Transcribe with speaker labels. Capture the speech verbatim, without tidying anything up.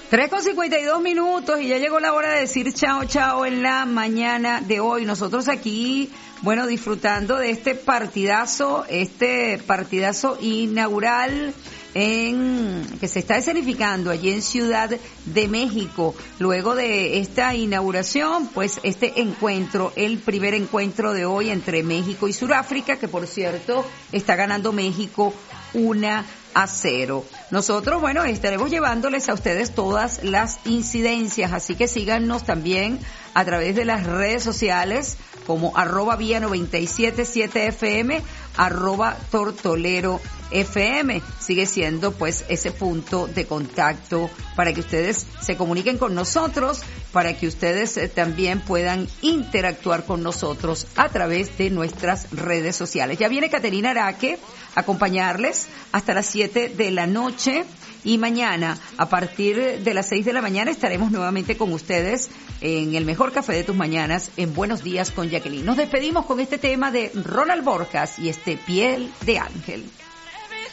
Speaker 1: tres con cincuenta y dos minutos y ya llegó la hora de decir chao, chao en la mañana de hoy. Nosotros aquí, bueno, disfrutando de este partidazo, este partidazo inaugural en que se está escenificando allí en Ciudad de México. Luego de esta inauguración, pues este encuentro, el primer encuentro de hoy entre México y Sudáfrica, que por cierto está ganando México una a cero. Nosotros, bueno, estaremos llevándoles a ustedes todas las incidencias, así que síganos también a través de las redes sociales como arroba vía noventa y siete punto siete F M, arroba tortolero F M. Sigue siendo pues ese punto de contacto para que ustedes se comuniquen con nosotros, para que ustedes eh, también puedan interactuar con nosotros a través de nuestras redes sociales. Ya viene Caterina Araque a acompañarles hasta las siete de la noche y mañana a partir de las seis de la mañana estaremos nuevamente con ustedes en el mejor café de tus mañanas en Buenos Días con Jacqueline. Nos despedimos con este tema de Ronald Borjas y este Piel de Ángel.